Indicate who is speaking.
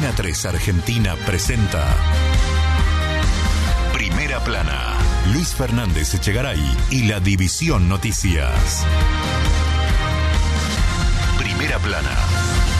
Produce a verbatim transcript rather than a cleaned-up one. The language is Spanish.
Speaker 1: Antena tres Argentina presenta Primera Plana. Luis Fernández Echegaray y la División Noticias. Primera Plana.